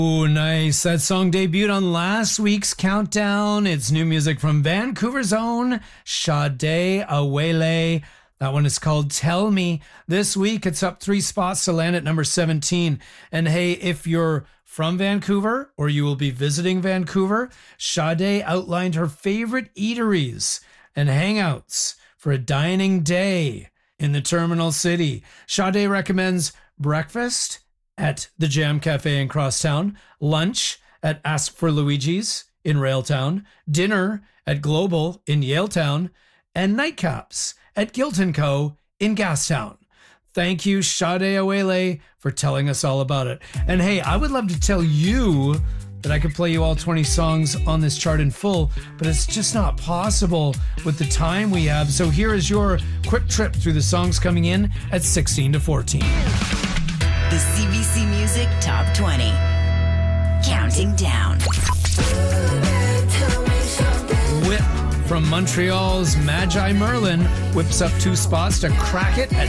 Oh, nice. That song debuted on last week's Countdown. It's new music from Vancouver's own Sade Awele. That one is called Tell Me. This week, it's up 3 spots to land at number 17. And hey, if you're from Vancouver or you will be visiting Vancouver, Sade outlined her favorite eateries and hangouts for a dining day in the Terminal City. Sade recommends breakfast at the Jam Cafe in Crosstown, lunch at Ask for Luigi's in Railtown, dinner at Global in Yaletown, and nightcaps at Guilt & Co. in Gastown. Thank you, Sade Awele, for telling us all about it. And hey, I would love to tell you that I could play you all 20 songs on this chart in full, but it's just not possible with the time we have. So here is your quick trip through the songs coming in at 16 to 14. The CBC Music Top 20. Counting down. Whip from Montreal's Magi Merlin whips up 2 spots to crack it at